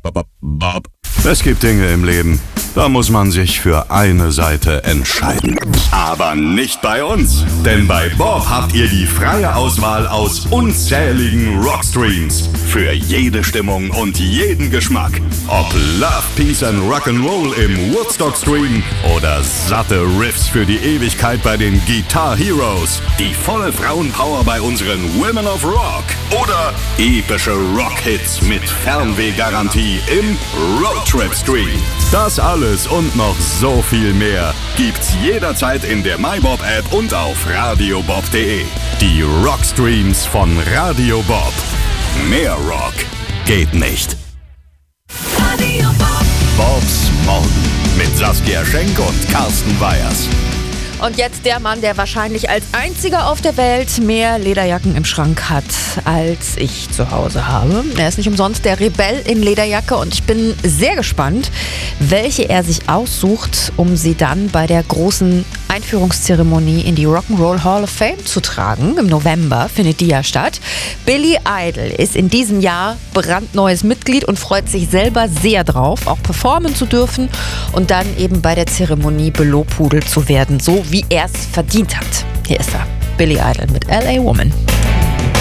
Bob. Es gibt Dinge im Leben, da muss man sich für eine Seite entscheiden. Aber nicht bei uns, denn bei Bob habt ihr die freie Auswahl aus unzähligen Rockstreams. Für jede Stimmung und jeden Geschmack. Ob Love, Peace and Rock'n'Roll im Woodstock-Stream oder satte Riffs für die Ewigkeit bei den Guitar Heroes. Die volle Frauenpower bei unseren Women of Rock. Oder epische Rockhits mit Fernwehgarantie im Roadtrip-Stream. Das alles und noch so viel mehr gibt's jederzeit in der MyBob-App und auf radiobob.de. Die Rockstreams von Radio Bob. Mehr Rock geht nicht. Radio Bob. Bobs Morgen mit Saskia Schenk und Carsten Weyers. Und jetzt der Mann, der wahrscheinlich als einziger auf der Welt mehr Lederjacken im Schrank hat, als ich zu Hause habe. Er ist nicht umsonst der Rebell in Lederjacke und ich bin sehr gespannt, welche er sich aussucht, um sie dann bei der großen Einführungszeremonie in die Rock'n'Roll Hall of Fame zu tragen. Im November findet die ja statt. Billy Idol ist in diesem Jahr brandneues Mitglied und freut sich selber sehr drauf, auch performen zu dürfen und dann eben bei der Zeremonie belobhudelt zu werden, so wie er es verdient hat. Hier ist er, Billy Idol mit LA Woman.